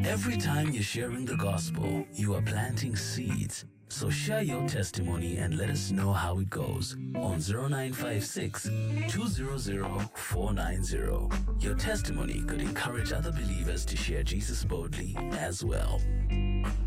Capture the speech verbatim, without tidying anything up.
Every time you're sharing the gospel, you are planting seeds. So share your testimony and let us know how it goes on zero nine five six, two zero zero, four nine zero. Your testimony could encourage other believers to share Jesus boldly as well.